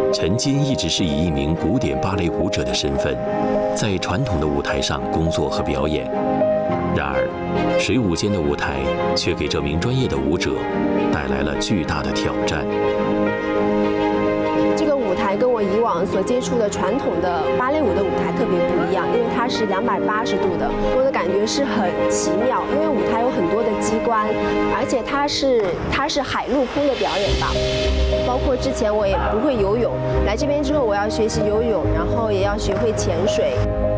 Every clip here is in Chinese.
陈金一直是以一名古典芭蕾舞者的身份，在传统的舞台上工作和表演。然而，水舞间的舞台却给这名专业的舞者带来了巨大的挑战。 这个舞台跟我以往所接触的传统的芭蕾舞的舞台特别不一样，因为它是280度的，我的感觉是很奇妙。因为舞台有很多的机关，而且它是海陆空的表演吧。包括之前我也不会游泳，来这边之后我要学习游泳，然后也要学会潜水。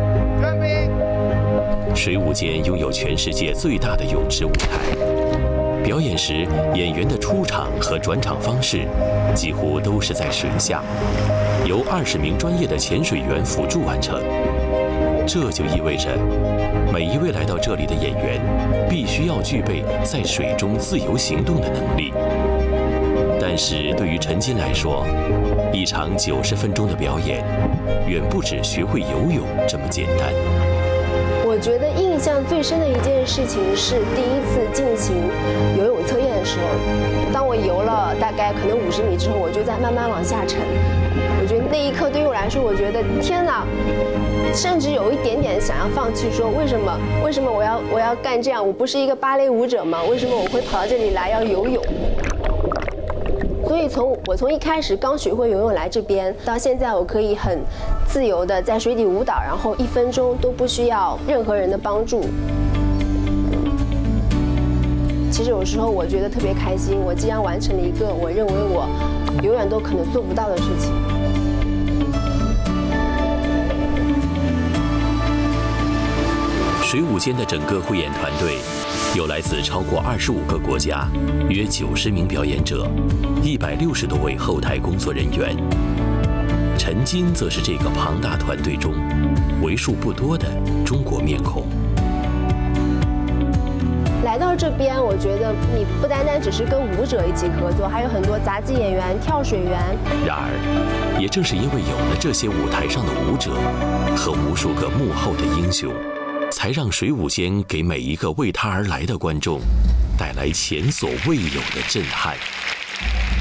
水舞间拥有全世界最大的泳池舞台，表演时演员的出场和转场方式几乎都是在水下，由20名专业的潜水员辅助完成。这就意味着，每一位来到这里的演员必须要具备在水中自由行动的能力。但是对于陈金来说，一场90分钟的表演，远不止学会游泳这么简单。 我觉得印象最深的一件事情是第一次进行游泳测验的时候，当我游了大概可能50米之后，我就在慢慢往下沉。我觉得那一刻对于我来说，我觉得天哪，甚至有一点点想要放弃，说为什么我要干这样？我不是一个芭蕾舞者吗？为什么我会跑到这里来要游泳？所以我从一开始刚学会游泳来这边，到现在我可以很自由的在水底舞蹈，然后1分钟都不需要任何人的帮助。其实有时候我觉得特别开心，我既然完成了一个我认为我永远都可能做不到的事情。 水舞间的整个汇演团队有来自超过25个国家，约90名表演者，160多位后台工作人员。陈金则是这个庞大团队中为数不多的中国面孔。 来到这边，我觉得你不单单只是跟舞者一起合作，还有很多杂技演员、跳水员。 然而，也正是因为有了这些舞台上的舞者和无数个幕后的英雄，才让水舞间给每一个为他而来的观众带来前所未有的震撼。